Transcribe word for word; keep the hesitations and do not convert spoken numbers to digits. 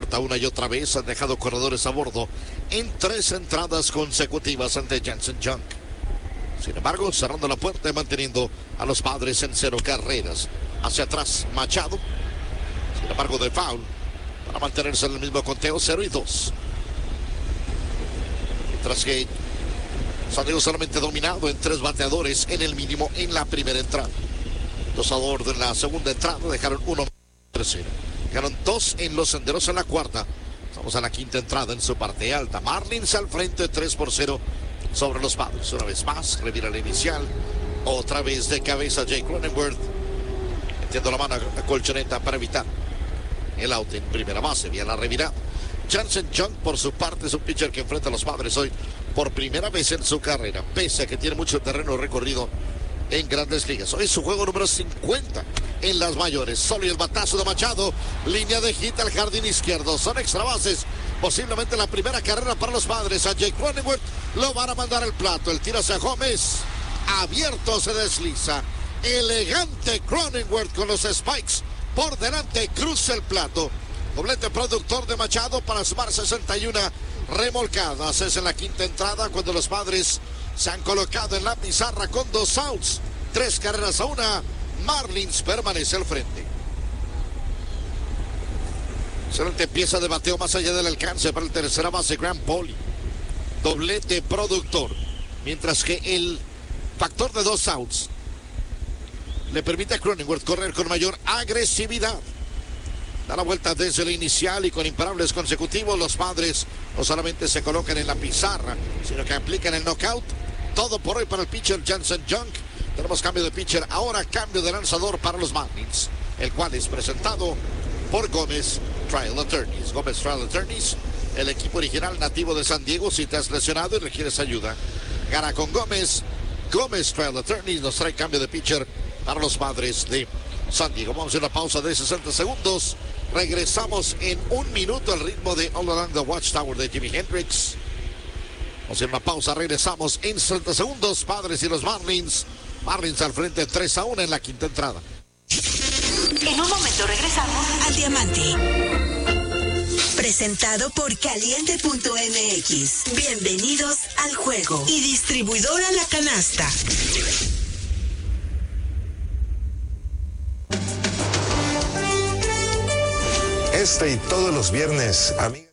puerta una y otra vez. Han dejado corredores a bordo en tres entradas consecutivas ante Jansen Junk. Sin embargo, cerrando la puerta y manteniendo a los Padres en cero carreras. Hacia atrás, Machado. Sin embargo, de foul para mantenerse en el mismo conteo, cero y dos. Mientras que San Diego solamente dominado en tres bateadores en el mínimo en la primera entrada. Dos a bordo en la segunda entrada, dejaron uno en la tercera. Dejaron dos en los senderos en la cuarta. Estamos a la quinta entrada en su parte alta. Marlins al frente, tres por cero sobre los Padres. Una vez más, revira la inicial. Otra vez de cabeza Jake Cronenworth. Metiendo la mano a colchoneta para evitar el out en primera base. Bien la revirada. Jansen Junk, por su parte, es un pitcher que enfrenta a los Padres hoy por primera vez en su carrera, pese a que tiene mucho terreno recorrido en Grandes Ligas. Hoy es su juego número cincuenta en las mayores. Solo y el batazo de Machado, línea de hit al jardín izquierdo. Son extra bases, posiblemente la primera carrera para los Padres. A Jake Cronenworth lo van a mandar al plato. El tiro hacia Gómez, abierto, se desliza. Elegante Cronenworth con los spikes por delante, cruza el plato. Doblete productor de Machado para sumar sesenta y una remolcadas. Es en la quinta entrada cuando los Padres se han colocado en la pizarra con dos outs. Tres carreras a una. Marlins permanece al frente. Excelente pieza de bateo más allá del alcance para el tercera base, Grant Pauley. Doblete productor. Mientras que el factor de dos outs le permite a Cronenworth correr con mayor agresividad. Da la vuelta desde el inicial y con imparables consecutivos. Los Padres no solamente se colocan en la pizarra, sino que aplican el knockout. Todo por hoy para el pitcher Jansen Junk. Tenemos cambio de pitcher, ahora cambio de lanzador para los Marlins, el cual es presentado por Gómez Trial Attorneys. Gómez Trial Attorneys, el equipo original nativo de San Diego. Si te has lesionado y requieres ayuda, gana con Gómez. Gómez Trial Attorneys nos trae cambio de pitcher para los Padres de San Diego. Vamos a una pausa de sesenta segundos. Regresamos en un minuto al ritmo de All Along the Watchtower de Jimi Hendrix. Vamos a una pausa, regresamos en sesenta segundos. Padres y los Marlins. Marlins al frente, tres a uno en la quinta entrada. En un momento regresamos al Diamante. Presentado por Caliente punto M X. Bienvenidos al juego. Y distribuidora La Canasta. Este y todos los viernes, amigos.